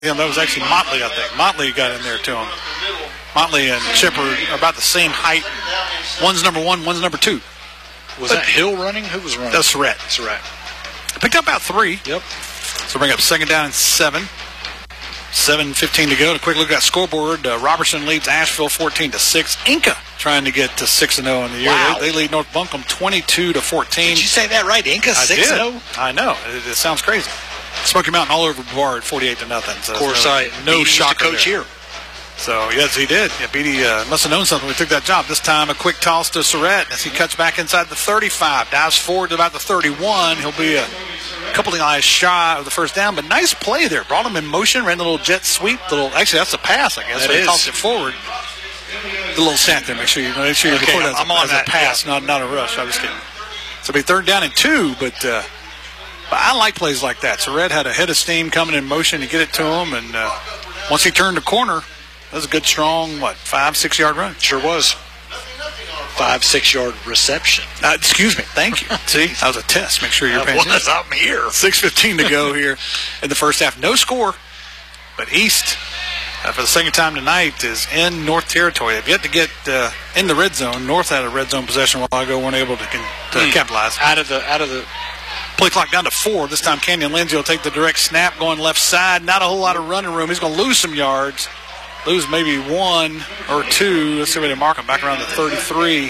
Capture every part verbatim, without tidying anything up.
Yeah, that was actually Motley, I think. Motley got in there to him. Motley and Chip are about the same height. One's number one, one's number two. Was but, that Hill running? Who was running? That's Surratt. Surratt. Picked up about three. Yep. So bring up second down and seven. seven fifteen to go. A quick look at that scoreboard. Uh, Robertson leads Asheville fourteen to six. Inca trying to get to six and oh in the year. Wow. They, they lead North Buncombe twenty-two to fourteen. Did you say that right? Inca six and oh? I know. It, it sounds crazy. Smoky Mountain all over Brevard, forty-eight to nothing. So of course, no, I no shock to coach there. here. So, yes, he did. Yeah, Beatty uh, must have known something when he took that job. This time, a quick toss to Surratt as he cuts back inside the thirty-five, dives forward to about the thirty-one. He'll be a couple of eyes shy of the first down, but nice play there. Brought him in motion, ran the little jet sweep. Little, actually, that's a pass, I guess. That so he is. tossed it forward. The little snap there. Make sure you make sure you okay, record it as, I'm a, on as that. a pass, yeah. not not a rush. I was kidding. So, it'll be third down and two, but. Uh, But I like plays like that. So Red had a head of steam coming in motion to get it to him, and uh, once he turned the corner, that was a good, strong, what, five, six-yard run. Sure was. Five, six-yard reception. Uh, excuse me. Thank you. See, that was a test. Make sure you're paying attention. I'm here. six fifteen to go here in the first half. No score, but East, uh, for the second time tonight, is in North territory. They've yet to get uh, in the red zone. North had a red zone possession a while ago, weren't able to, con- to mm. capitalize. Out of the out of the. Play clock down to four. This time Kenyon Lindsay will take the direct snap going left side. Not a whole lot of running room. He's going to lose some yards. Lose maybe one or two. Let's see where they mark him. Back around the thirty-three.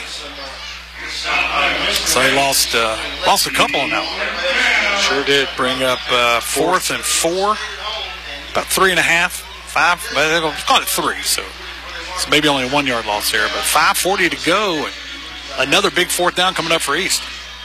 So he lost uh, lost a couple on that one. Sure did. Bring up uh, fourth and four. About three and a half. Five. But they're going to call it three. So it's maybe only a one-yard loss there. But five forty to go. And another big fourth down coming up for East.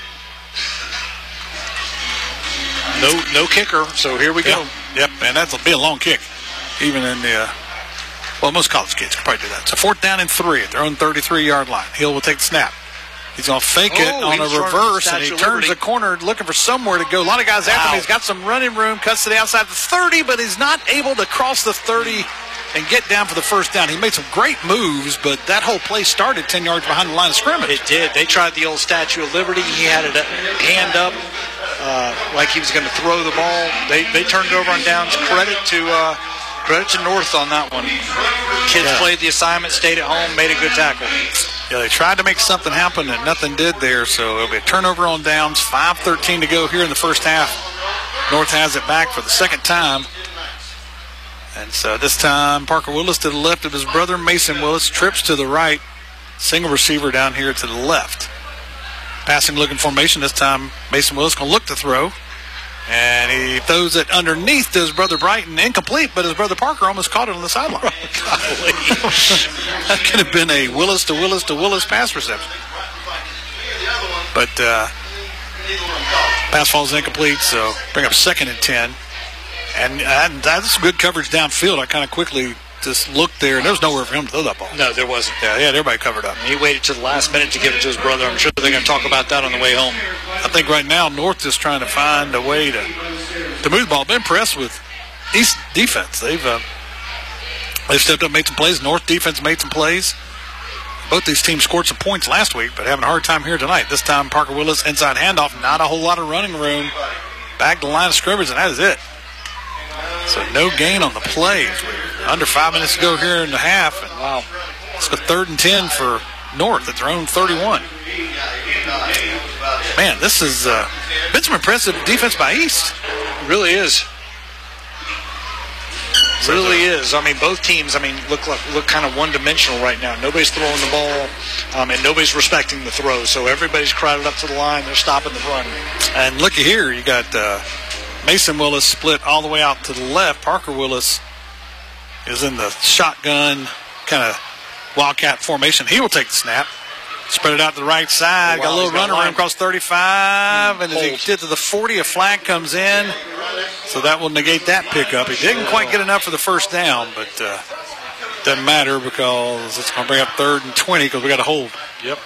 No, no kicker. So here we go. Yep, yep. And that'll be a long kick, even in the. Uh, well, most college kids can probably do that. So fourth down and three at their own thirty-three-yard line. Hill will take the snap. He's going to fake it oh, on a reverse, and he turns Liberty. the corner looking for somewhere to go. A lot of guys wow. after him. He's got some running room, cuts to the outside the thirty, but he's not able to cross the thirty and get down for the first down. He made some great moves, but that whole play started ten yards behind the line of scrimmage. It did. They tried the old Statue of Liberty. He had it hand up uh, like he was going to throw the ball. They they turned it over on downs. Credit to uh, credit to North on that one. Kids yeah. played the assignment, stayed at home, made a good tackle. Yeah, they tried to make something happen, and nothing did there, so it'll be a turnover on downs. five thirteen to go here in the first half. North has it back for the second time. And so this time, Parker Willis to the left of his brother, Mason Willis, trips to the right. Single receiver down here to the left. Passing looking formation this time. Mason Willis going to look to throw. And he throws it underneath to his brother Brighton. Incomplete, but his brother Parker almost caught it on the sideline. That could have been a Willis to Willis to Willis pass reception. But uh, pass falls incomplete, so bring up second and ten. And uh, that's good coverage downfield. I kind of quickly just looked there, and there was nowhere for him to throw that ball. No, there wasn't. Yeah, yeah, everybody covered up. He waited to the last minute to give it to his brother. I'm sure they're going to talk about that on the way home. I think right now North is trying to find a way to to move the ball. Been impressed with East defense. They've uh, they've stepped up, made some plays. North defense made some plays. Both these teams scored some points last week, but having a hard time here tonight. This time Parker Willis inside handoff. Not a whole lot of running room. Back to the line of scrimmage, and that is it. So no gain on the play. Under five minutes to go here in the half. And wow. It's a third and ten for North at their own thirty-one. Man, this has uh, been some impressive defense by East. It really is. It really is. I mean, both teams, I mean, look like, look kind of one-dimensional right now. Nobody's throwing the ball, um, and nobody's respecting the throw. So everybody's crowded up to the line. They're stopping the run. And looky here, you got uh, Mason Willis split all the way out to the left. Parker Willis is in the shotgun kind of wildcat formation. He will take the snap. Spread it out to the right side. Oh, wow. Got a little running room across thirty-five. Mm, and as he hold. did to the forty, a flag comes in. So that will negate that pickup. He didn't quite get enough for the first down, but uh, doesn't matter because it's going to bring up third and twenty because we got a hold. Yep.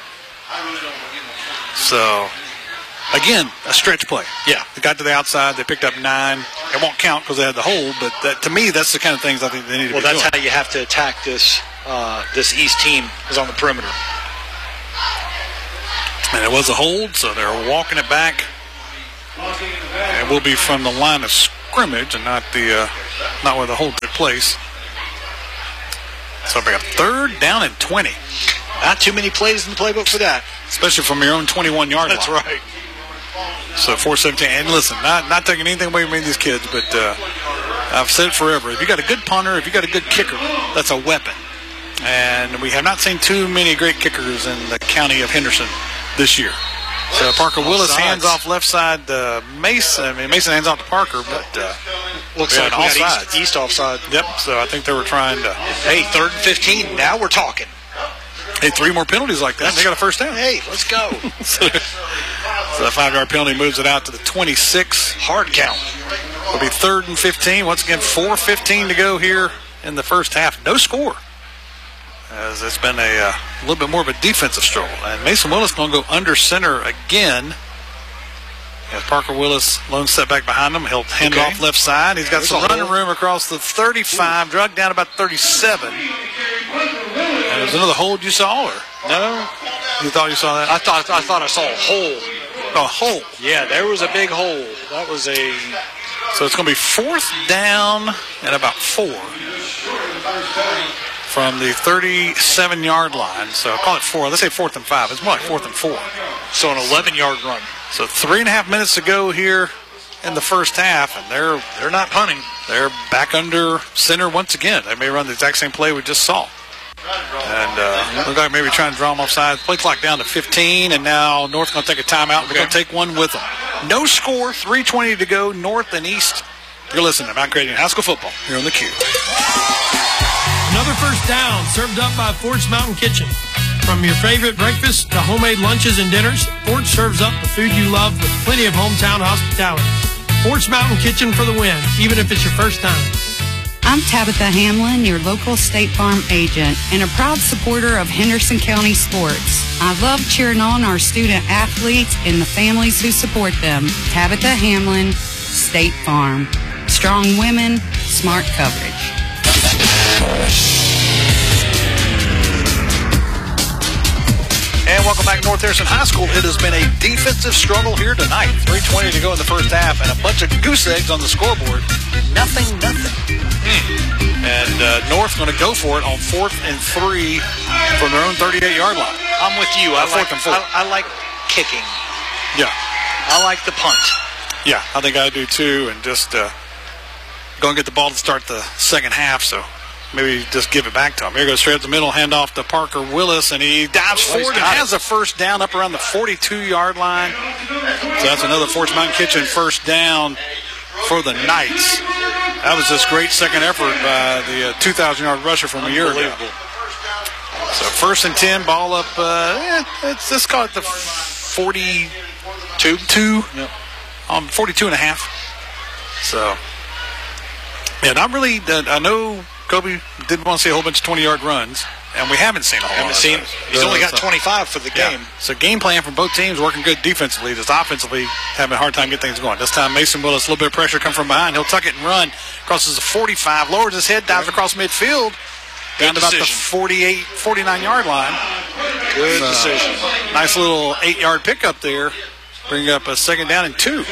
So, again, a stretch play. Yeah. They got to the outside. They picked up nine. It won't count because they had the hold, but that, to me, that's the kind of things I think they need to well, be doing. Well, that's how you have to attack this uh, this East team is on the perimeter. And it was a hold, so they're walking it back. And it will be from the line of scrimmage and not the uh, not where the hold took place. So we got third down and twenty. Not too many plays in the playbook for that. Especially from your own twenty-one yard line. That's right. So four seventeen. And listen, not not taking anything away from these kids, but uh, I've said it forever. If you got a good punter, if you got a good kicker, that's a weapon. And we have not seen too many great kickers in the county of Henderson this year. So Parker Willis hands off left side uh, Mason. I mean, Mason hands off to Parker, but uh, looks like all sides. East, east offside. Yep. So I think they were trying to. Hey, third and fifteen. Now we're talking. Hey, three more penalties like that. That's, they got a first down. Hey, let's go. so, so the five-yard penalty moves it out to the twenty-six. Hard count. It'll be third and fifteen. Once again, four fifteen to go here in the first half. No score. As it's been a uh, little bit more of a defensive struggle. And Mason Willis going to go under center again. As Parker Willis lone step back behind him. He'll hand okay. off left side. He's got There's some running room across the thirty-five. Ooh. Drug down about thirty-seven. And there's another hold you saw, or no? You thought you saw that? I thought I thought I saw a hole. A hole. Yeah, there was a big hole. That was a. So it's going to be fourth down and about four from the thirty-seven yard line. So call it four. Let's say fourth and five. It's more like fourth and four. So an eleven yard run. So three and a half minutes to go here in the first half, and they're they're not punting. They're back under center once again. They may run the exact same play we just saw. And uh, look like maybe trying to draw them offside. Play clock down to fifteen, and now North's going to take a timeout. We're going to take one with them. No score, three twenty to go, North and East. You're listening to Mount Gradient High School Football here on the Q. Another first down served up by Ford's Mountain Kitchen. From your favorite breakfast to homemade lunches and dinners, Ford serves up the food you love with plenty of hometown hospitality. Ford's Mountain Kitchen for the win, even if it's your first time. I'm Tabitha Hamlin, your local State Farm agent and a proud supporter of Henderson County sports. I love cheering on our student athletes and the families who support them. Tabitha Hamlin, State Farm. Strong women, smart coverage. And welcome back to North Harrison High School. It has been a defensive struggle here tonight. three twenty to go in the first half and a bunch of goose eggs on the scoreboard. Nothing, nothing. Mm. And uh, North going to go for it on fourth and three from their own thirty-eight yard line. I'm with you. I, like, and four. I, I like kicking. Yeah. I like the punt. Yeah, I think I do too. And just uh, go and get the ball to start the second half. So maybe just give it back to him. Here goes straight up the middle, hand off to Parker Willis, and he dives oh, forward and has a first down up around the forty-two yard line. So that's another Ford's Mountain Kitchen first down for the Knights. That was this great second effort by the uh, two thousand yard rusher from a year ago. So first and ten, ball up, uh, eh, it's, let's call it the forty-two, two, yep. um, forty-two and a half. So, yeah, not really, uh, I know Kobe didn't want to see a whole bunch of twenty yard runs, and we haven't seen a whole haven't lot seen, of those. He's only got twenty-five for the game. Yeah. So game plan from both teams working good defensively. Just offensively having a hard time getting things going. This time Mason Willis, a little bit of pressure come from behind. He'll tuck it and run. Crosses the forty-five, lowers his head, dives across midfield. Down to about the forty-eight, forty-nine yard line. Good so, decision. Nice little eight yard pickup there. Bring up a second down and two.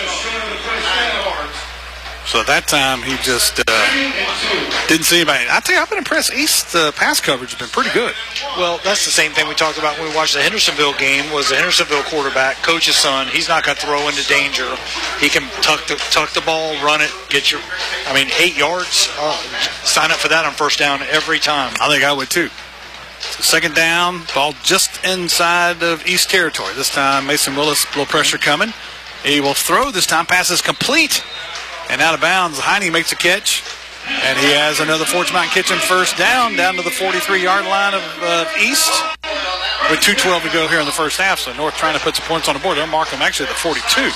So at that time, he just uh, didn't see anybody. I tell you, I've been impressed. East uh, pass coverage has been pretty good. Well, that's the same thing we talked about when we watched the Hendersonville game. Was the Hendersonville quarterback, coach's son? He's not going to throw into danger. He can tuck the tuck the ball, run it, get your. I mean, eight yards. Oh, sign up for that on first down every time. I think I would too. So second down, ball just inside of East territory. This time, Mason Willis, a little pressure coming. He will throw this time. Pass is complete. And out of bounds, Heine makes a catch. And he has another Ford's Mountain Kitchen first down, down to the forty-three yard line of uh, East. With two twelve to go here in the first half. So North trying to put some points on the board. They're marking actually at the forty-two.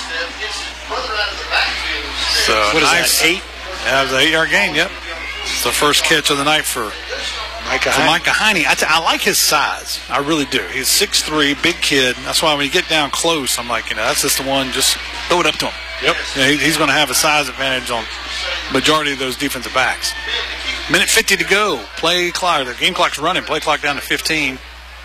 So what nice. Is that, eight? Yeah, it was an eight yard gain, yep. It's the first catch of the night for Micah for Heine. Micah Heine. I, t- I like his size. I really do. He's six three, big kid. That's why when you get down close, I'm like, you know, that's just the one. Just throw it up to him. Yep. Yeah, he, he's going to have a size advantage on majority of those defensive backs. Minute fifty to go. Play clock. The game clock's running. Play clock down to fifteen.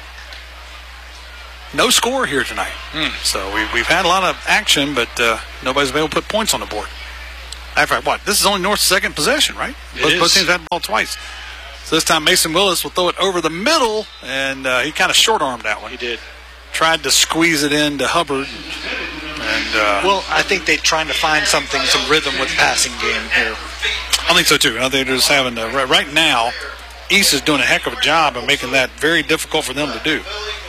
No score here tonight. Mm. So we, we've had a lot of action, but uh, nobody's been able to put points on the board. fact, what? This is only North's second possession, right? It Both, is. both teams had the ball twice. So this time Mason Willis will throw it over the middle, and uh, he kind of short-armed that one. He did. Tried to squeeze it into Hubbard. And uh, Well, I think they're trying to find something, some rhythm with the passing game here. I think so, too. I think they're just having to, right, right now, East is doing a heck of a job of making that very difficult for them to do.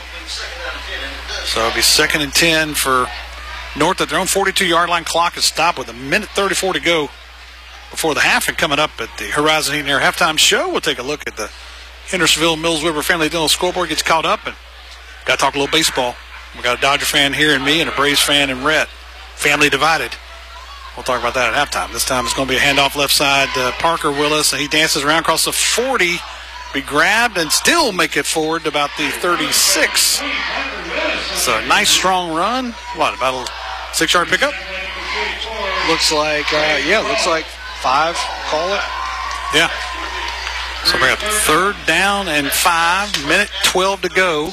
So it'll be second and ten for North at their own forty-two-yard line. Clock is stopped with a minute thirty-four to go before the half. And coming up at the Horizon Heating Air halftime show, we'll take a look at the Hendersonville Mills River Family Dental scoreboard. Gets caught up, and got to talk a little baseball. We got a Dodger fan here and me, and a Braves fan and Rhett. Family divided. We'll talk about that at halftime. This time it's going to be a handoff left side to Parker Willis, and he dances around across the forty. Be grabbed and still make it forward to about the thirty-six. So a nice strong run. What, about a six-yard pickup? Looks like, uh, yeah, looks like five, call it. Yeah. So we got third down and five, minute twelve to go.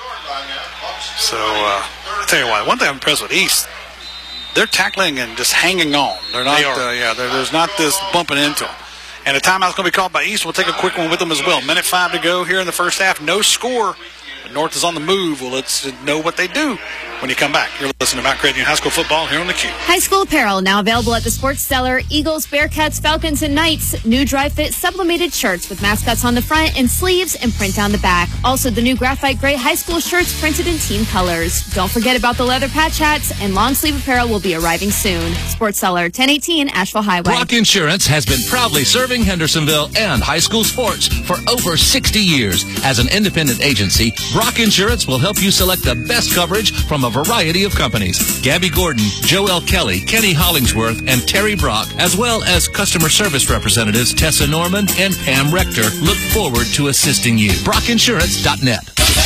So uh, I'll tell you what, one thing I'm impressed with East, they're tackling and just hanging on. They're not, They are. Uh, yeah, there's not this bumping into them. And a timeout's going to be called by East. We'll take a quick one with them as well. Minute five to go here in the first half. No score. But North is on the move. Well, let's know what they do when you come back. You're listening to Mount Creighton High School football here on the Q. High school apparel now available at the Sports Cellar. Eagles, Bearcats, Falcons, and Knights. New dry fit sublimated shirts with mascots on the front and sleeves and print on the back. Also, the new graphite gray high school shirts printed in team colors. Don't forget about the leather patch hats, and long sleeve apparel will be arriving soon. Sports Cellar, ten eighteen Asheville Highway. Brock Insurance has been proudly serving Hendersonville and high school sports for over sixty years. As an independent agency, Brock Insurance will help you select the best coverage from a variety of companies. Gabby Gordon, Joel Kelly, Kenny Hollingsworth, and Terry Brock, as well as customer service representatives Tessa Norman and Pam Rector, look forward to assisting you. brock insurance dot net.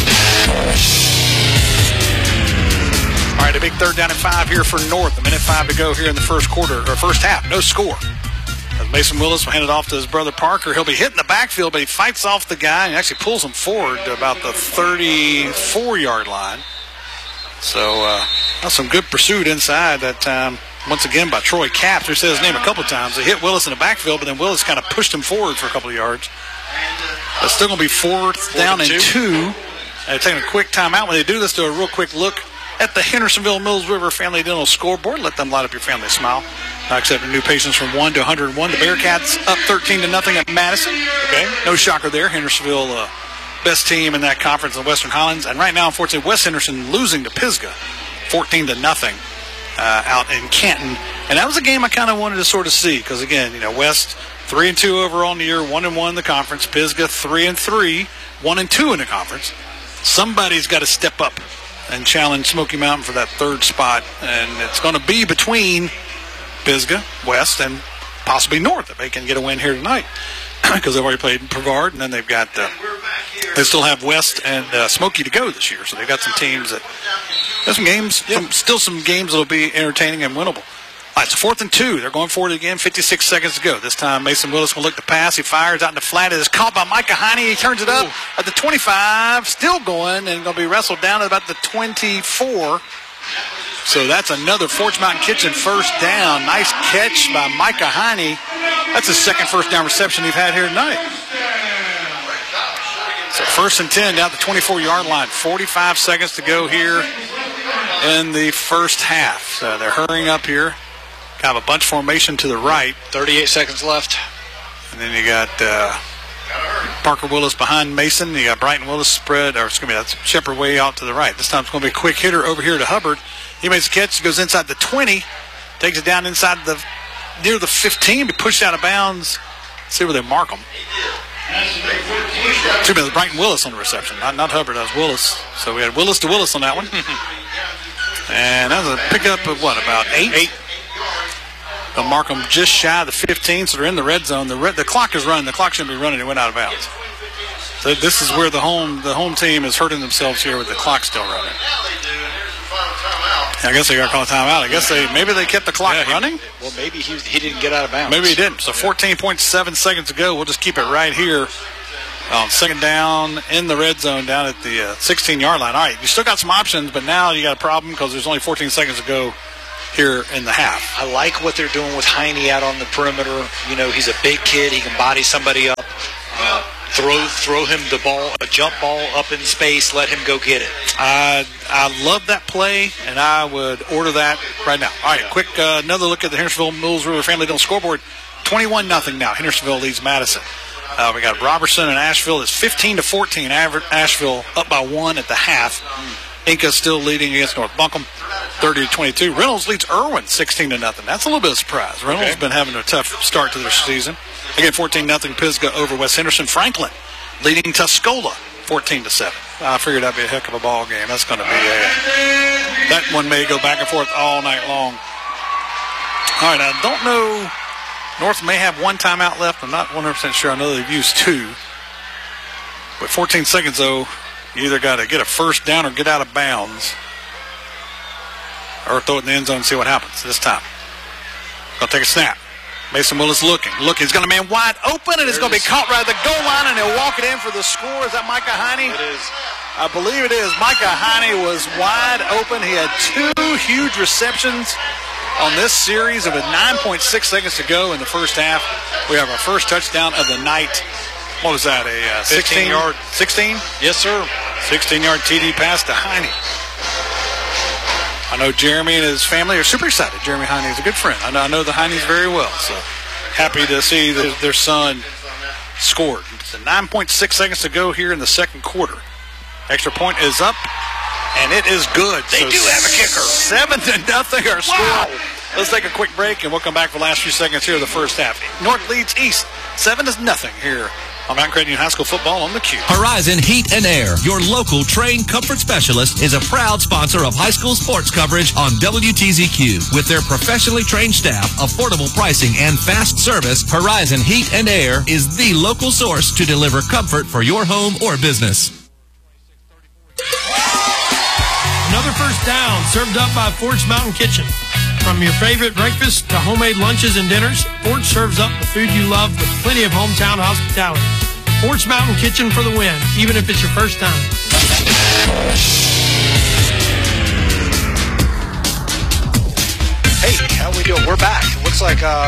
All right, a big third down and five here for North. A minute five to go here in the first quarter, or first half. No score. As Mason Willis will hand it off to his brother Parker. He'll be hitting the backfield, but he fights off the guy and actually pulls him forward to about the thirty-four-yard line. So uh, that's some good pursuit inside that time, once again, by Troy Capps, who said his name a couple of times. They hit Willis in the backfield, but then Willis kind of pushed him forward for a couple of yards. But still going to be fourth, fourth down and two. two. And they're taking a quick timeout. When they do this, do a real quick look at the Hendersonville Mills River Family Dental scoreboard. Let them light up your family smile. Now accepting new patients from one to one hundred one. The Bearcats up thirteen to nothing at Madison. Okay, no shocker there. Hendersonville, uh, best team in that conference in the Western Highlands. And right now, unfortunately, West Henderson losing to Pisgah, fourteen to nothing, uh, out in Canton. And that was a game I kind of wanted to sort of see because, again, you know, West three and two overall in the year, one and one in the conference. Pisgah three and three, one and two in the conference. Somebody's got to step up and challenge Smoky Mountain for that third spot, and it's going to be between Pisgah, West, and possibly North if they can get a win here tonight because they've already played Brevard, and then they've got uh, they still have West and uh, Smoky to go this year, so they've got some teams that there's some games, some, still some games that'll be entertaining and winnable. All right, so fourth and two. They're going forward again. fifty-six seconds to go. This time Mason Willis will look to pass. He fires out in the flat. It is caught by Micah Heine. He turns it up Ooh. at the twenty-five. Still going and going to be wrestled down at about the twenty-four. So that's another Forge Mountain Kitchen first down. Nice catch by Micah Heine. That's his second first down reception he's had here tonight. So first and ten down at the twenty-four-yard line. forty-five seconds to go here in the first half. So they're hurrying up here. Kind of a bunch formation to the right. thirty-eight seconds left. And then you got uh, Parker Willis behind Mason. You got Brighton Willis spread, or excuse me, that's Shepherd way out to the right. This time it's going to be a quick hitter over here to Hubbard. He makes a catch, goes inside the twenty, takes it down inside the near the fifteen, but pushed out of bounds. Let's see where they mark him. Two minutes, Brighton Willis on the reception, not not Hubbard, that was Willis. So we had Willis to Willis on that one. And that was a pickup of what, about eight? Eight. They'll mark them just shy of the fifteen, so they're in the red zone. The red, the clock is running. The clock shouldn't be running. It went out of bounds. So this is where the home the home team is hurting themselves here with the clock still running. I guess they got to call a timeout. I guess they maybe they kept the clock yeah, he, running. Well, maybe he he didn't get out of bounds. Maybe he didn't. So fourteen point seven seconds to go. We'll just keep it right here. Um, second down in the red zone down at the uh, sixteen-yard line. All right, you still got some options, but now you got a problem because there's only fourteen seconds to go here in the half. I like what they're doing with Heine out on the perimeter. You know, he's a big kid. He can body somebody up. Uh, throw throw him the ball, a jump ball up in space. Let him go get it. I I love that play, and I would order that right now. All right, yeah. quick uh, another look at the Hendersonville Mills River Family Dental scoreboard. twenty-one nothing now. Hendersonville leads Madison. Uh, we got Robertson and Asheville. It's fifteen to fourteen. Asheville up by one at the half. Mm. Inca still leading against North Buncombe, thirty to twenty-two. Reynolds leads Irwin, sixteen to nothing. That's a little bit of a surprise. Reynolds has okay. been having a tough start to their season. Again, fourteen nothing. Pisgah over West Henderson. Franklin leading Tuscola, fourteen to seven. I figured that'd be a heck of a ball game. That's going to be a that one may go back and forth all night long. All right, I don't know. North may have one timeout left. I'm not one hundred percent sure. I know they've used two. But fourteen seconds, though, you either got to get a first down or get out of bounds. Or throw it in the end zone and see what happens this time. Going to take a snap. Mason Willis looking. Look, he's going to be wide open, and it's going to be caught right at the goal line, and he'll walk it in for the score. Is that Micah Heine? It is. I believe it is. Micah Heine was wide open. He had two huge receptions on this series. It was nine point six seconds to go in the first half. We have our first touchdown of the night. What was that, a uh, sixteen-yard? sixteen? Yes, sir. sixteen-yard T D pass to Heine. I know Jeremy and his family are super excited. Jeremy Heine is a good friend. I know, I know the Heines very well, so happy to see that their son scored. It's nine point six seconds to go here in the second quarter. Extra point is up, and it is good. They so do have a kicker. Seven to nothing our score. Wow. Let's take a quick break, and we'll come back for the last few seconds here of the first half. North leads East, seven to nothing here on Mount Creighton High School football on the Q. Horizon Heat and Air, your local trained comfort specialist, is a proud sponsor of high school sports coverage on W T Z Q. With their professionally trained staff, affordable pricing, and fast service, Horizon Heat and Air is the local source to deliver comfort for your home or business. Another first down served up by Fort's Mountain Kitchen. From your favorite breakfast to homemade lunches and dinners, Fort serves up the food you love with plenty of hometown hospitality. Fort's Mountain Kitchen for the win, even if it's your first time. Hey, how we doing? We're back. Looks like uh,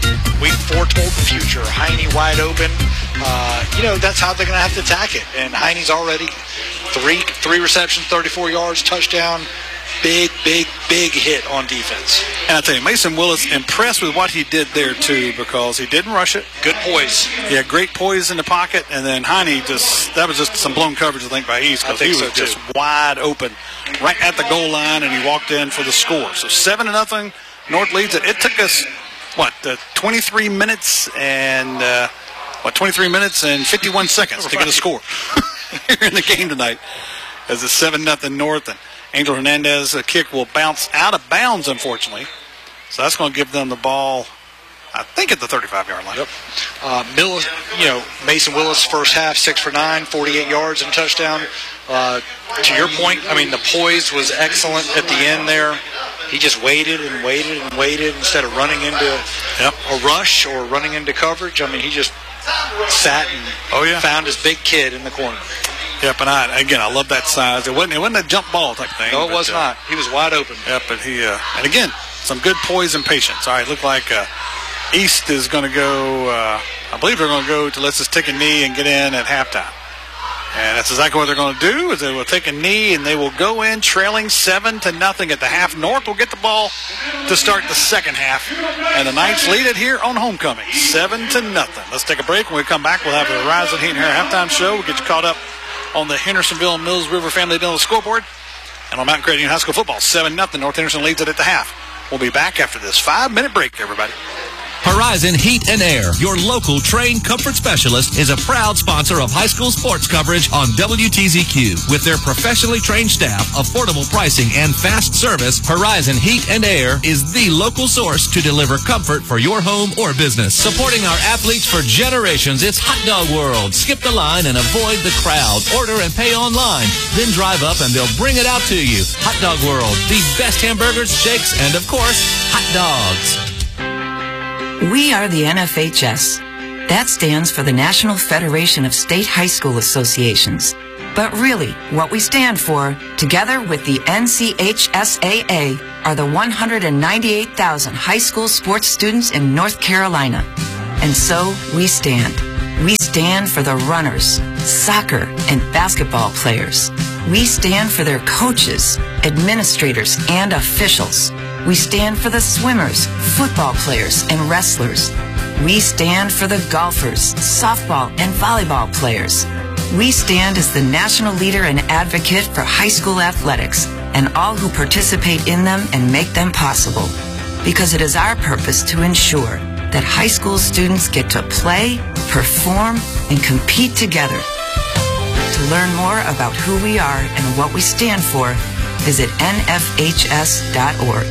we foretold the future. Heine wide open. Uh, you know, that's how they're going to have to attack it. And Heine's already three three receptions, thirty-four yards, touchdown. Big, big, big hit on defense. And I tell you, Mason Willis impressed with what he did there, too, because he didn't rush it. Good poise. He had great poise in the pocket, and then Heine just, that was just some blown coverage, I think, by East, because he was so just wide open right at the goal line, and he walked in for the score. So seven to nothing, North leads it. It took us, what, uh, twenty-three minutes and, uh, what, twenty-three minutes and fifty-one seconds right. to get a score here in the game tonight as it's seven nothing North, and Angel Hernandez, a kick will bounce out of bounds, unfortunately. So that's going to give them the ball, I think, at the thirty-five-yard line. Yep. Uh, Millis, you know, Mason Willis, first half, six for nine, forty-eight yards and a touchdown. Uh, to your point, I mean, the poise was excellent at the end there. He just waited and waited and waited instead of running into yep. a rush or running into coverage. I mean, he just sat and oh, yeah. found his big kid in the corner. Yep, and I again I love that size. It wasn't it wasn't a jump ball type thing. No, it but, was uh, not. He was wide open. Yep, but he uh, and again some good poise and patience. All right, look like uh, East is going to go. Uh, I believe they're going to go to let's just take a knee and get in at halftime. And that's exactly what they're going to do. Is they will take a knee and they will go in trailing seven to nothing at the half. North will get the ball to start the second half, and the Knights lead it here on homecoming, seven to nothing. Let's take a break. When we come back, we'll have the Horizon Heat and Air halftime show. We'll get you caught up on the Hendersonville Mills River Family Dental scoreboard, and on Mountain Creighton High School football, seven nothing. North Henderson leads it at the half. We'll be back after this five-minute break, everybody. Horizon Heat and Air, your local trained comfort specialist, is a proud sponsor of high school sports coverage on W T Z Q. With their professionally trained staff, affordable pricing, and fast service, Horizon Heat and Air is the local source to deliver comfort for your home or business. Supporting our athletes for generations, it's Hot Dog World. Skip the line and avoid the crowd. Order and pay online. Then drive up and they'll bring it out to you. Hot Dog World, the best hamburgers, shakes, and of course, hot dogs. We are the N F H S. That stands for the National Federation of State High School Associations. But really, what we stand for, together with the N C H S A A, are the one hundred ninety-eight thousand high school sports students in North Carolina. And so we stand. We stand for the runners, soccer, and basketball players. We stand for their coaches, administrators, and officials. We stand for the swimmers, football players, and wrestlers. We stand for the golfers, softball, and volleyball players. We stand as the national leader and advocate for high school athletics and all who participate in them and make them possible. Because it is our purpose to ensure that high school students get to play, perform, and compete together. To learn more about who we are and what we stand for, visit N F H S dot org.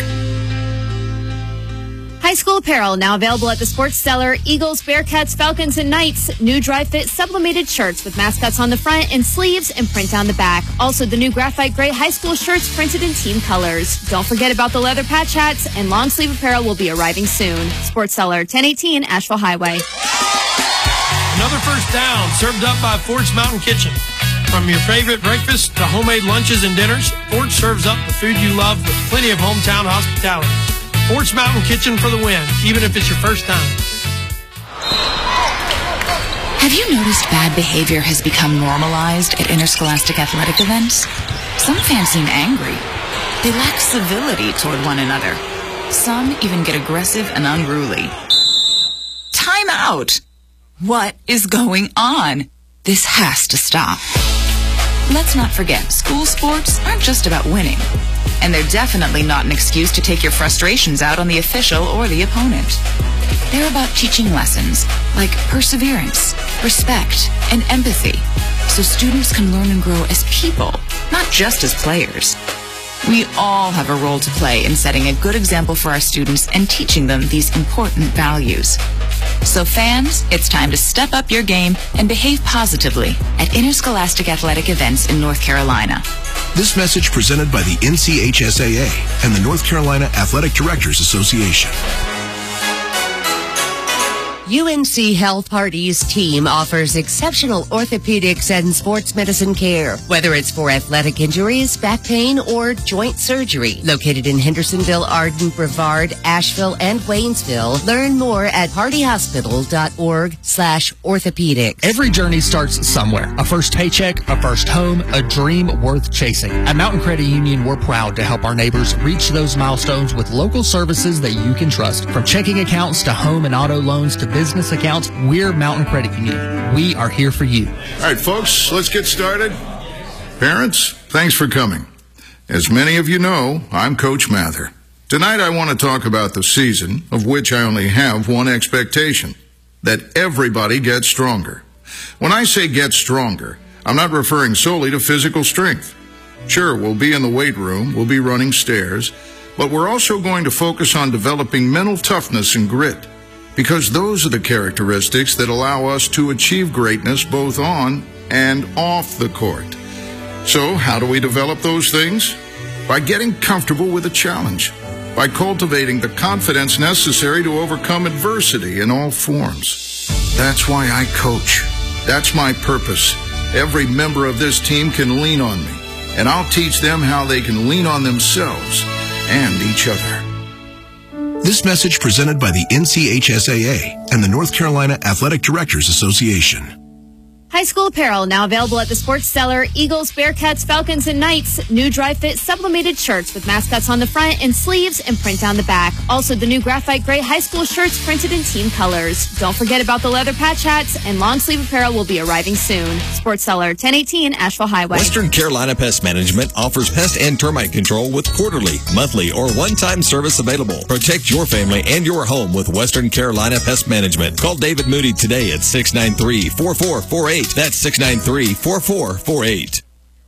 High school apparel now available at the Sports Cellar. Eagles, Bearcats, Falcons, and Knights. New dry fit sublimated shirts with mascots on the front and sleeves and print down the back. Also, the new graphite gray high school shirts printed in team colors. Don't forget about the leather patch hats, and long sleeve apparel will be arriving soon. Sports Cellar, ten eighteen Asheville Highway. Another first down served up by Ford's Mountain Kitchen. From your favorite breakfast to homemade lunches and dinners, Ford serves up the food you love with plenty of hometown hospitality. Ford's Mountain Kitchen for the win, even if it's your first time. Have you noticed bad behavior has become normalized at interscholastic athletic events? Some fans seem angry. They lack civility toward one another. Some even get aggressive and unruly. Time out! What is going on? This has to stop. Let's not forget, school sports aren't just about winning. And they're definitely not an excuse to take your frustrations out on the official or the opponent. They're about teaching lessons like perseverance, respect, and empathy, so students can learn and grow as people, not just as players. We all have a role to play in setting a good example for our students and teaching them these important values. So fans, it's time to step up your game and behave positively at interscholastic athletic events in North Carolina. This message presented by the N C H S A A and the North Carolina Athletic Directors Association. U N C Health Party's team offers exceptional orthopedics and sports medicine care, whether it's for athletic injuries, back pain, or joint surgery. Located in Hendersonville, Arden, Brevard, Asheville, and Waynesville. Learn more at partyhospital.org slash orthopedics. Every journey starts somewhere. A first paycheck, a first home, a dream worth chasing. At Mountain Credit Union, we're proud to help our neighbors reach those milestones with local services that you can trust. From checking accounts to home and auto loans to business accounts, we're Mountain Credit Union. We are here for you. All right, folks, let's get started. Parents, thanks for coming. As many of you know, I'm Coach Mather. Tonight I want to talk about the season, of which I only have one expectation, that everybody gets stronger. When I say get stronger, I'm not referring solely to physical strength. Sure, we'll be in the weight room, we'll be running stairs, but we're also going to focus on developing mental toughness and grit, because those are the characteristics that allow us to achieve greatness both on and off the court. So how do we develop those things? By getting comfortable with a challenge, by cultivating the confidence necessary to overcome adversity in all forms. That's why I coach. That's my purpose. Every member of this team can lean on me, and I'll teach them how they can lean on themselves and each other. This message presented by the N C H S A A and the North Carolina Athletic Directors Association. High school apparel now available at the Sports Cellar. Eagles, Bearcats, Falcons, and Knights. New dry fit sublimated shirts with mascots on the front and sleeves and print down the back. Also, the new graphite gray high school shirts printed in team colors. Don't forget about the leather patch hats, and long sleeve apparel will be arriving soon. Sports Cellar, ten eighteen Asheville Highway. Western Carolina Pest Management offers pest and termite control with quarterly, monthly, or one-time service available. Protect your family and your home with Western Carolina Pest Management. Call David Moody today at six nine three, four four four eight. That's six nine three, four four four eight.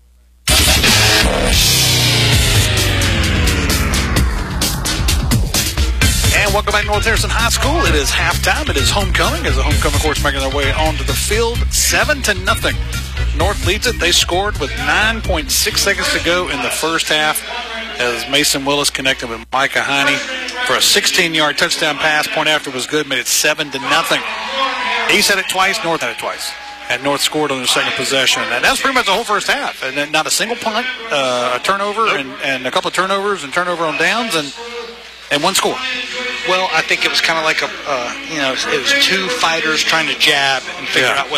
And welcome back to North Harrison High School. It is halftime. It is homecoming as the homecoming, of course, making their way onto the field. Seven to nothing. North leads it. They scored with nine point six seconds to go in the first half as Mason Willis connected with Micah Heine for a sixteen-yard touchdown pass. Point after was good, made it seven to nothing. East had it twice. North had it twice. And North scored on their second possession. And that's pretty much the whole first half. And then not a single punt, uh, a turnover, and, and a couple of turnovers and turnover on downs, and and one score. Well, I think it was kind of like a, uh, you know, it was two fighters trying to jab and figure Yeah. out what